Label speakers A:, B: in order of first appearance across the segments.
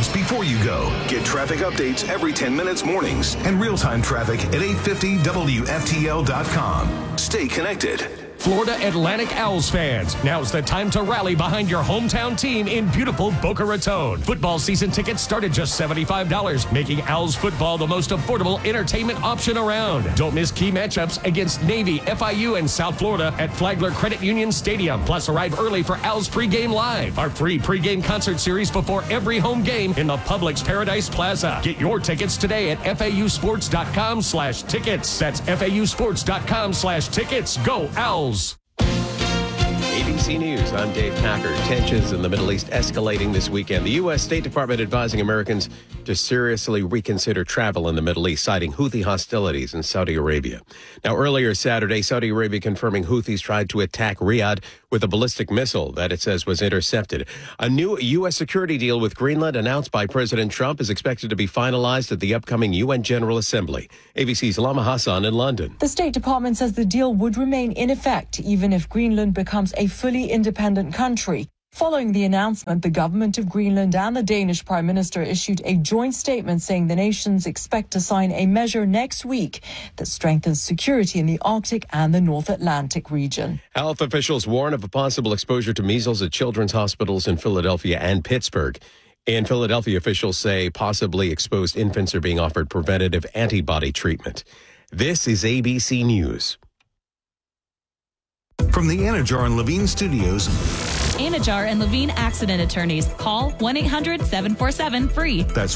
A: before you go. Get traffic updates every 10 minutes mornings and real-time traffic at 850WFTL.com. Stay connected.
B: Florida Atlantic Owls fans, now's the time to rally behind your hometown team in beautiful Boca Raton. Football season tickets start at just $75, making Owls football the most affordable entertainment option around. Don't miss key matchups against Navy, FIU, and South Florida at Flagler Credit Union Stadium. Plus, arrive early for Owls Pregame Live, our free pregame concert series before every home game in the Publix Paradise Plaza. Get your tickets today at FAUsports.com/tickets. That's FAUsports.com/tickets. Go Owls!
C: ABC News, I'm Dave Packer. Tensions in the Middle East escalating this weekend. The U.S. State Department advising Americans to seriously reconsider travel in the Middle East, citing Houthi hostilities in Saudi Arabia. Now, earlier Saturday, Saudi Arabia confirming Houthis tried to attack Riyadh with a ballistic missile that it says was intercepted. A new U.S. security deal with Greenland announced by President Trump is expected to be finalized at the upcoming UN General Assembly. ABC's Lama Hassan in London.
D: The State Department says the deal would remain in effect even if Greenland becomes a fully independent country. Following the announcement, the government of Greenland and the Danish Prime Minister issued a joint statement saying the nations expect to sign a measure next week that strengthens security in the Arctic and the North Atlantic region.
C: Health officials warn of a possible exposure to measles at children's hospitals in Philadelphia and Pittsburgh. In Philadelphia, officials say possibly exposed infants are being offered preventative antibody treatment. This is ABC News.
A: From the Anajar and Levine Studios,
E: Anajar and Levine Accident Attorneys. Call 1-800-747-FREE.
A: that's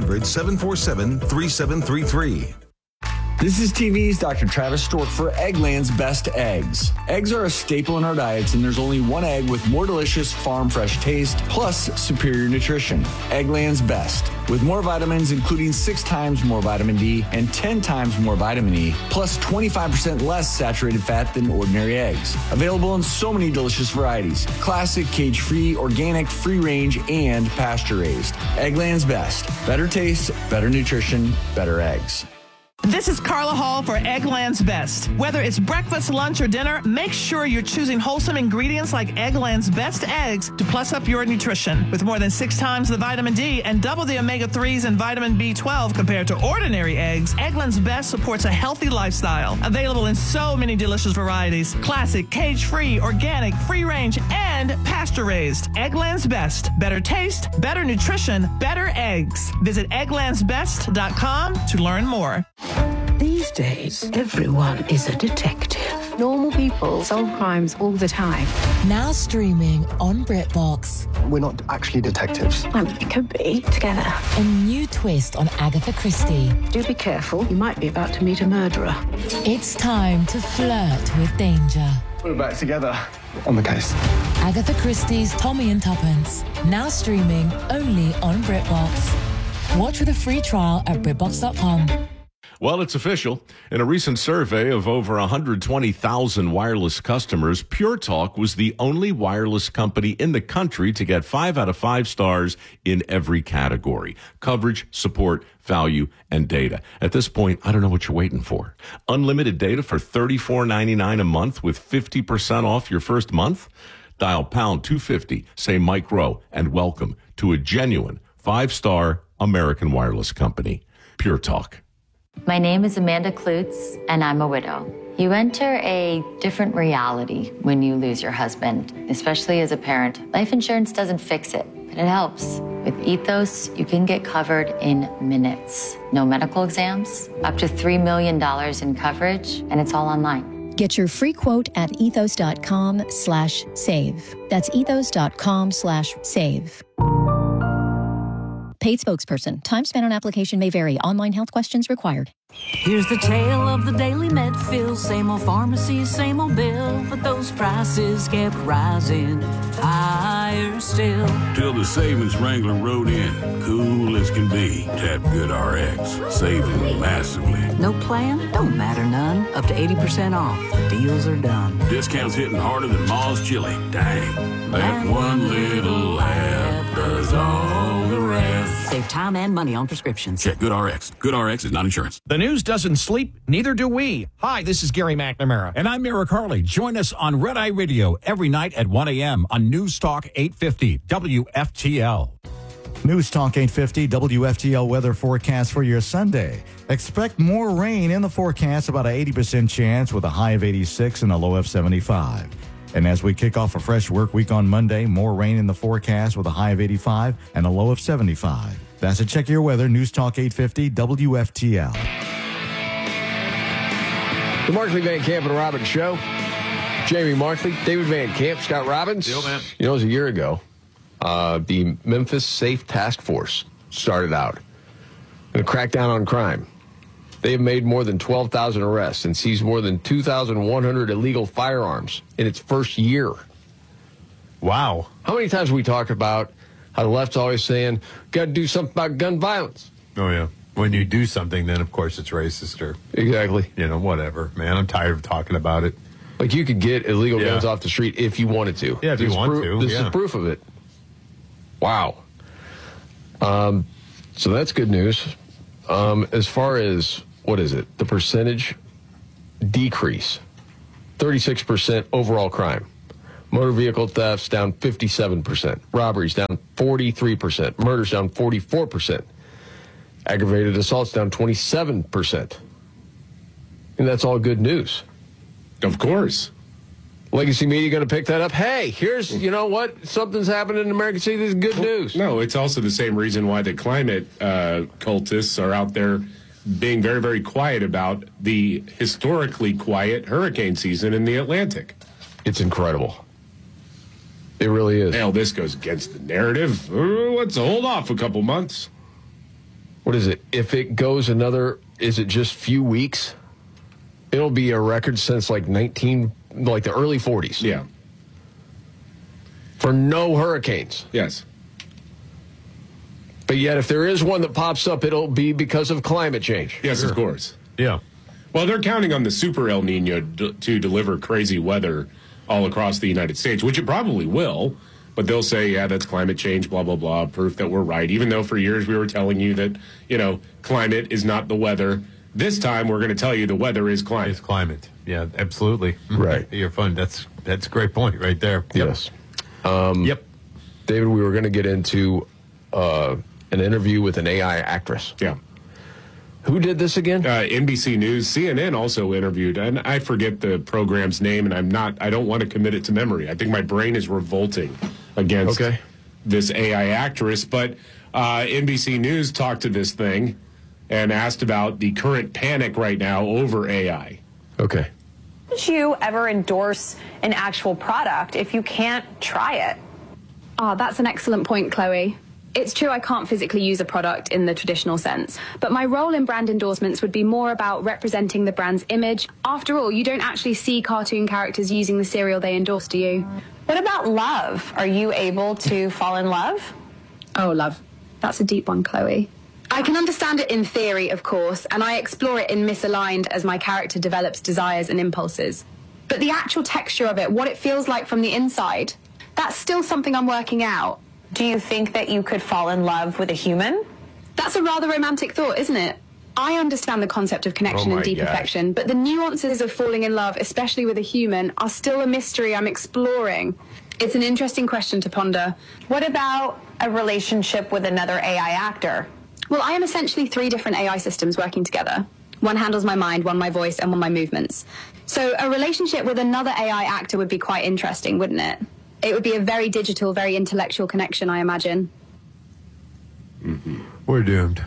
A: 1-800-747-3733.
F: This is TV's Dr. Travis Stork for Eggland's Best Eggs. Eggs are a staple in our diets, and there's only one egg with more delicious farm fresh taste plus superior nutrition. Eggland's Best. With more vitamins, including 6 times more vitamin D and 10 times more vitamin E, plus 25% less saturated fat than ordinary eggs. Available in so many delicious varieties. Classic, cage-free, organic, free-range, and pasture-raised. Eggland's Best. Better taste, better nutrition, better eggs.
G: This is Carla Hall for Eggland's Best. Whether it's breakfast, lunch, or dinner, make sure you're choosing wholesome ingredients like Eggland's Best Eggs to plus up your nutrition. With more than 6 times the vitamin D and double the omega-3s and vitamin B12 compared to ordinary eggs, Eggland's Best supports a healthy lifestyle. Available in so many delicious varieties. Classic, cage-free, organic, free-range, and pasture-raised. Eggland's Best. Better taste, better nutrition, better eggs. Visit egglandsbest.com to learn more.
H: These days, everyone is a detective. Normal people solve crimes all the time.
I: Now streaming on BritBox.
J: We're not actually detectives.
H: Well, we could be together.
I: A new twist on Agatha Christie.
H: Do be careful. You might be about to meet a murderer.
I: It's time to flirt with danger.
J: We're back together on the case.
I: Agatha Christie's Tommy and Tuppence. Now streaming only on BritBox. Watch with a free trial at BritBox.com.
K: Well, it's official. In a recent survey of over 120,000 wireless customers, Pure Talk was the only wireless company in the country to get 5 out of 5 stars in every category: coverage, support, value, and data. At this point, I don't know what you're waiting for. Unlimited data for $34.99 a month with 50% off your first month? Dial pound 250, say Mike Rowe, and welcome to a genuine 5-star American wireless company. Pure Talk.
L: My name is Amanda Klutz, and I'm a widow. You enter a different reality when you lose your husband, especially as a parent. Life insurance doesn't fix it, but it helps. With Ethos, you can get covered in minutes. No medical exams, up to $3 million in coverage, and it's all online.
M: Get your free quote at ethos.com/save. That's ethos.com/save. Paid spokesperson. Time spent on application may vary. Online health questions required.
N: Here's the tale of the daily Medfill. Same old pharmacy, same old bill, but those prices kept rising higher still.
O: Till the savings Wrangler rode in, cool as can be. Tap GoodRx, saving massively.
N: No plan? Don't matter none. Up to 80% off. The deals are done.
O: Discounts hitting harder than Ma's chili. Dang. That one little app does all the rest.
N: Save time and money on prescriptions.
O: Check GoodRx. GoodRx is not insurance.
B: The news doesn't sleep, neither do we. Hi, this is Gary McNamara.
P: And I'm Eric Harley. Join us on Red Eye Radio every night at 1 a.m. on News Talk 850 WFTL.
Q: News Talk 850 WFTL weather forecast for your Sunday. Expect more rain in the forecast, about an 80% chance with a high of 86 and a low of 75. And as we kick off a fresh work week on Monday, more rain in the forecast with a high of 85 and a low of 75. That's a check of your weather. News Talk 850 WFTL.
R: The Markley, Van Camp, and Robbins Show. Jamie Markley, David Van Camp, Scott Robbins.
K: Yo, man.
R: You know, it was a year ago. The Memphis Safe Task Force started out in a crackdown on crime. They have made more than 12,000 arrests and seized more than 2,100 illegal firearms in its first year.
K: Wow.
R: How many times have we talked about how the left's always saying, got to do something about gun violence?
K: Oh, yeah. When you do something, then, of course, it's racist or...
R: Exactly.
K: You know, whatever. Man, I'm tired of talking about it.
R: Like, you could get illegal guns off the street if you wanted to.
K: Yeah, if you want to.
R: This is proof of it. Wow. So that's good news. As far as, what is it? The percentage decrease. 36% overall crime. Motor vehicle thefts down 57%. Robberies down 43%. Murders down 44%. Aggravated assaults down 27%. And that's all good news.
S: Of course.
R: Legacy media going to pick that up. Hey, here's, you know what? Something's happening in American City. This is good news.
S: No, it's also the same reason why the climate cultists are out there being very, very quiet about the historically quiet hurricane season in the Atlantic.
R: It's incredible. It really is.
S: Hell, this goes against the narrative. Let's hold off a couple months.
R: What is it? If it goes another, is it just few weeks? It'll be a record since like the early 40s.
S: Yeah.
R: For no hurricanes.
S: Yes.
R: But yet, if there is one that pops up, it'll be because of climate change.
S: Yes, of course.
K: Yeah.
S: Well, they're counting on the super El Nino to deliver crazy weather all across the United States, which it probably will. But they'll say, yeah, that's climate change, blah, blah, blah, proof that we're right. Even though for years we were telling you that, you know, climate is not the weather. This time we're going to tell you the weather is climate.
K: It's climate. Yeah, absolutely.
R: Right.
K: You're fun. That's a great point right there.
R: Yes.
K: Yep.
R: David, we were going to get into an interview with an AI actress.
S: Yeah.
R: Who did this again?
S: NBC News. CNN also interviewed, and I forget the program's name, and I don't want to commit it to memory. I think my brain is revolting against this AI actress. But NBC News talked to this thing and asked about the current panic right now over AI.
R: Okay.
T: Would you ever endorse an actual product if you can't try it?
U: Oh, that's an excellent point, Chloe. It's true I can't physically use a product in the traditional sense, but my role in brand endorsements would be more about representing the brand's image. After all, you don't actually see cartoon characters using the cereal they endorse, do you?
T: What about love? Are you able to fall in love?
U: Oh, love. That's a deep one, Chloe. I can understand it in theory, of course, and I explore it in Misaligned as my character develops desires and impulses. But the actual texture of it, what it feels like from the inside, that's still something I'm working out.
T: Do you think that you could fall in love with a human?
U: That's a rather romantic thought, isn't it? I understand the concept of connection and deep affection, but the nuances of falling in love, especially with a human, are still a mystery I'm exploring. It's an interesting question to ponder.
T: What about a relationship with another AI actor?
U: Well, I am essentially 3 different AI systems working together. One handles my mind, one my voice, and one my movements. So a relationship with another AI actor would be quite interesting, wouldn't it? It would be a very digital, very intellectual connection, I imagine.
K: Mm-hmm. We're doomed.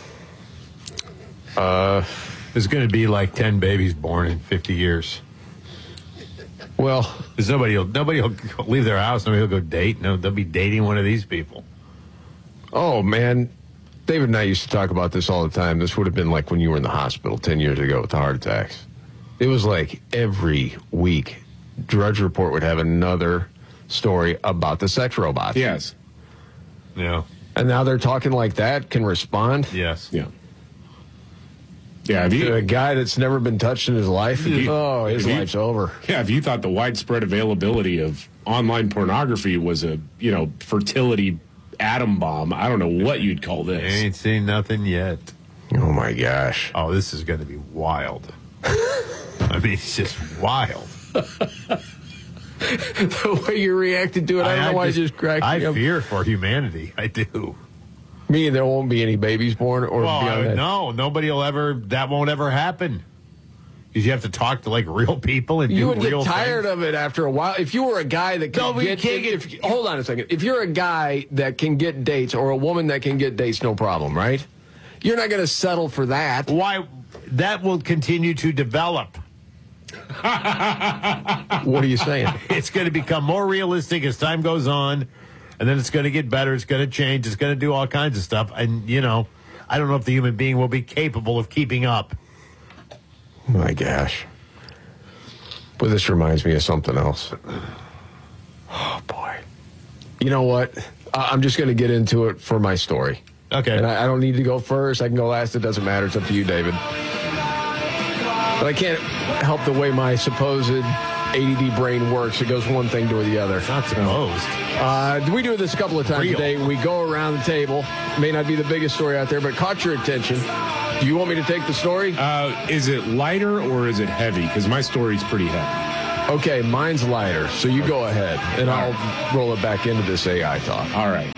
K: There's going to be like 10 babies born in 50 years.
R: Well,
K: because nobody will leave their house. Nobody will go date. No, they'll be dating one of these people.
R: Oh, man. David and I used to talk about this all the time. This would have been like when you were in the hospital 10 years ago with the heart attacks. It was like every week, Drudge Report would have another story about the sex robots.
S: Yes.
K: Yeah.
R: And now they're talking like that, can respond?
K: Yes.
S: Yeah. Yeah,
R: a guy that's never been touched in his life, his life's over.
S: Yeah, if you thought the widespread availability of online pornography was a, fertility atom bomb, I don't know what you'd call this.
K: I ain't seen nothing yet.
R: Oh, my gosh.
K: Oh, this is going to be wild. I mean, it's just wild.
R: The way you reacted to it, I don't know why I just cracked
K: I
R: up.
K: fear for humanity. I do.
R: Meaning there won't be any babies born, or beyond that?
D: No, nobody will ever. That won't ever happen. Because you have to talk to like real people and
R: you
D: do real
R: would get tired
D: things.
R: of it after a while. If you were a guy that hold on a second. If you're a guy that can get dates, or a woman that can get dates, no problem, right? You're not going to settle for that.
D: Why? That will continue to develop.
R: What are you saying?
D: It's going to become more realistic as time goes on, and then it's going to get better. It's going to change. It's going to do all kinds of stuff. And, you know, I don't know if the human being will be capable of keeping up.
R: My gosh. But this reminds me of something else. Oh, boy. You know what? I'm just going to get into it for my story.
D: Okay.
R: And I don't need to go first. I can go last. It doesn't matter. It's up to you, David. But I can't help the way my supposed ADD brain works. It goes one thing to the other.
D: Not supposed.
R: We do this a couple of times a day. We go around the table. May not be the biggest story out there, but caught your attention. Do you want me to take the story?
S: Is it lighter or is it heavy? Because my story's pretty heavy.
R: Okay, mine's lighter, so you go ahead, and I'll roll it back into this AI talk.
S: All right.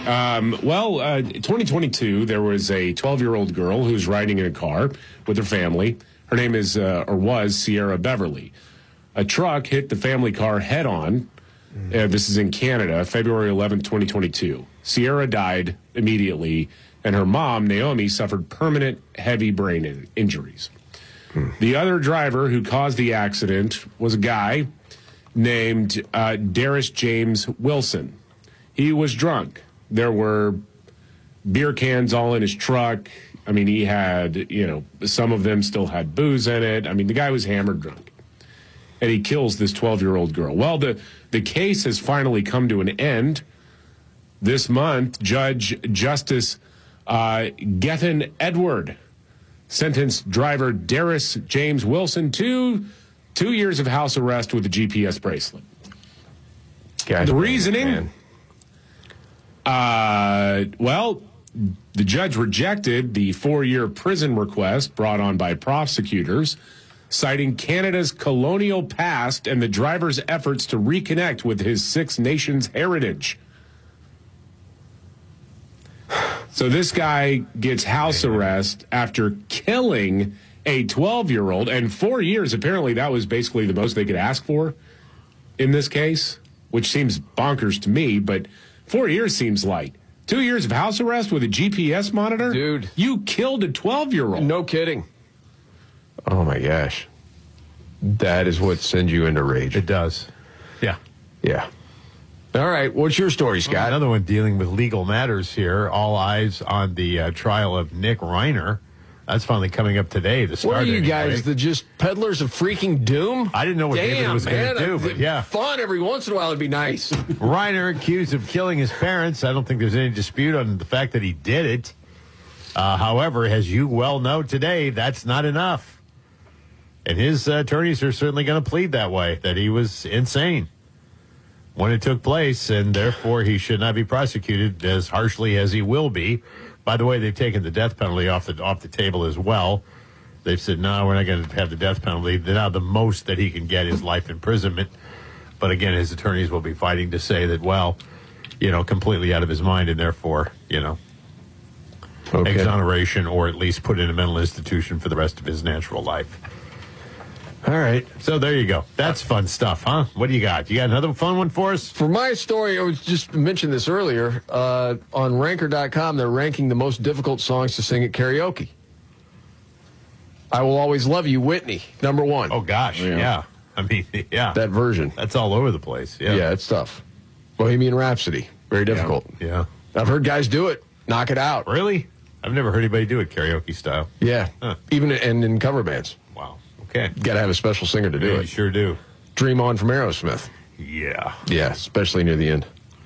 S: 2022, there was a 12-year-old girl who was riding in a car with her family. Her name is, or was, Sierra Beverly. A truck hit the family car head-on. This is in Canada, February 11th, 2022. Sierra died immediately, and her mom, Naomi, suffered permanent heavy brain injuries. The other driver who caused the accident was a guy named Darius James Wilson. He was drunk. There were beer cans all in his truck. I mean, he had, some of them still had booze in it. I mean, the guy was hammered drunk. And he kills this 12-year-old girl. Well, the case has finally come to an end. This month, Justice Gethin Edward sentenced driver Darius James Wilson to 2 years of house arrest with a GPS bracelet. The reasoning? Well, the judge rejected the 4-year prison request brought on by prosecutors, citing Canada's colonial past and the driver's efforts to reconnect with his Six Nations heritage. So this guy gets house arrest after killing a 12-year-old, and 4 years, apparently that was basically the most they could ask for in this case, which seems bonkers to me, but 4 years seems light. 2 years of house arrest with a GPS monitor?
R: Dude.
S: You killed a 12-year-old.
R: No kidding. Oh, my gosh. That is what sends you into rage.
D: It does. Yeah.
R: Yeah. All right. What's your story, Scott?
D: Another one dealing with legal matters here. All eyes on the trial of Nick Reiner. That's finally coming up today.
R: What are you guys, the just peddlers of freaking doom?
D: I didn't know what David was going to do, but yeah.
R: Fun every once in a while would be nice.
D: Reiner accused of killing his parents. I don't think there's any dispute on the fact that he did it. However, as you well know today, that's not enough. And his attorneys are certainly going to plead that way, that he was insane when it took place, and therefore he should not be prosecuted as harshly as he will be. By the way, they've taken the death penalty off the table as well. They've said, no, we're not going to have the death penalty. Now the most that he can get is life imprisonment. But again, his attorneys will be fighting to say that, well, completely out of his mind, and therefore, exoneration, or at least put in a mental institution for the rest of his natural life. All right. So there you go. That's fun stuff, huh? What do you got? You got another fun one for us?
R: For my story, I was just mentioned this earlier. On Ranker.com, they're ranking the most difficult songs to sing at karaoke. I Will Always Love You, Whitney, number one.
D: Oh, gosh. Yeah. I mean, yeah.
R: That version.
D: That's all over the place. Yeah.
R: Yeah, it's tough. Bohemian Rhapsody, very difficult.
D: Yeah.
R: I've heard guys do it. Knock it out.
D: Really? I've never heard anybody do it karaoke style.
R: Yeah. Huh. Even in cover bands.
D: Wow. Okay.
R: Got to have a special singer to do it.
D: You sure do.
R: Dream On from Aerosmith.
D: Yeah.
R: Yeah, especially near the end.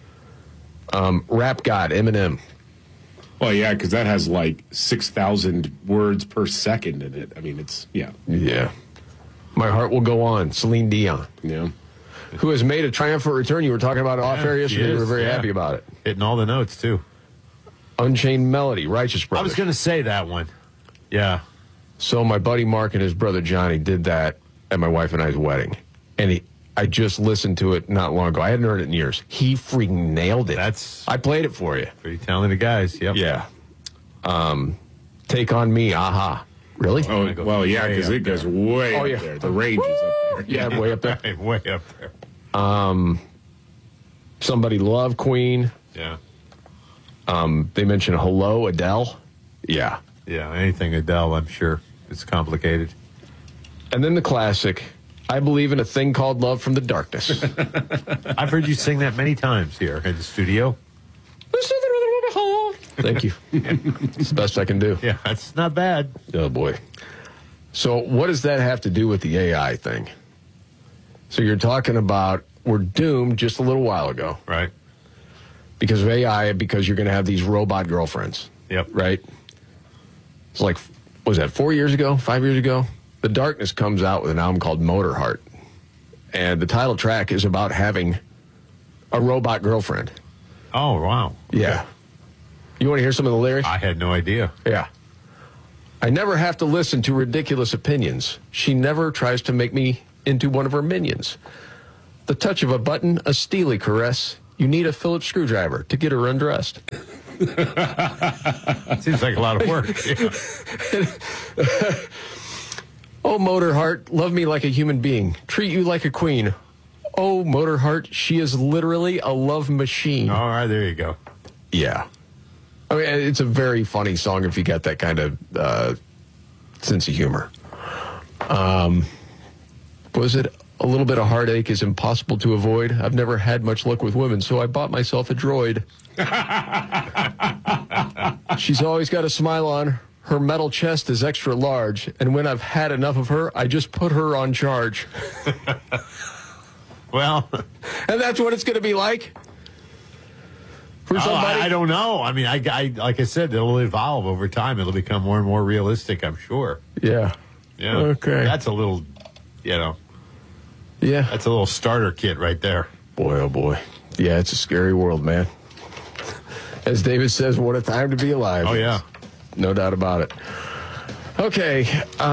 R: Rap God, Eminem.
S: Well, yeah, because that has like 6,000 words per second in it. I mean, it's, yeah.
R: Yeah. My Heart Will Go On, Celine Dion.
S: Yeah.
R: Who has made a triumphant return. You were talking about it off air yesterday. You were very happy about it.
D: Hitting all the notes, too.
R: Unchained Melody, Righteous Brothers.
D: I was going to say that one. Yeah.
R: So my buddy Mark and his brother Johnny did that at my wife and I's wedding. And I just listened to it not long ago. I hadn't heard it in years. He freaking nailed it. I played it for you.
D: Pretty talented guys, yep.
R: Yeah. Take On Me, Aha. Really?
S: Oh, well, yeah, because it goes way up there. The range is up there.
R: Yeah, way up there.
D: Way up there.
R: Somebody Love, Queen.
D: Yeah.
R: They mentioned Hello, Adele. Yeah.
D: Yeah, anything Adele, I'm sure. It's complicated.
R: And then the classic, I Believe in a Thing Called Love from the Darkness.
D: I've heard you sing that many times here in the studio.
R: Thank you. It's the best I can do.
D: Yeah, that's not bad.
R: Oh, boy. So what does that have to do with the AI thing? So you're talking about we're doomed just a little while ago.
D: Right.
R: Because of AI, because you're going to have these robot girlfriends.
D: Yep.
R: Right? It's like, what was that, 4 years ago, 5 years ago? The Darkness comes out with an album called Motorheart. And the title track is about having a robot girlfriend.
D: Oh, wow.
R: Yeah. You want to hear some of the lyrics?
D: I had no idea.
R: Yeah. I never have to listen to ridiculous opinions. She never tries to make me into one of her minions. The touch of a button, a steely caress. You need a Phillips screwdriver to get her undressed.
D: Seems like a lot of work. Yeah.
R: Oh, Motorheart, love me like a human being. Treat you like a queen. Oh, Motorheart, she is literally a love machine.
D: All right, there you go.
R: Yeah. I mean, it's a very funny song if you got that kind of sense of humor. Was it a little bit of heartache is impossible to avoid? I've never had much luck with women, so I bought myself a droid. She's always got a smile on. Her metal chest is extra large, and when I've had enough of her, I just put her on charge.
D: Well,
R: and that's what it's going to be like. For somebody.
D: I don't know. I mean, I like I said, it'll evolve over time. It'll become more and more realistic, I'm sure.
R: Yeah.
D: Yeah.
R: Okay.
D: That's a little,
R: Yeah.
D: That's a little starter kit right there.
R: Boy, oh boy. Yeah, it's a scary world, man. As David says, what a time to be alive.
D: Oh, yeah.
R: No doubt about it. Okay.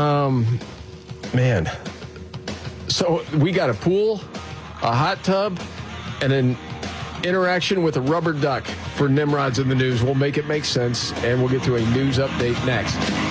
R: Man. So we got a pool, a hot tub, and an interaction with a rubber duck for Nimrod's in the News. We'll make it make sense, and we'll get to a news update next.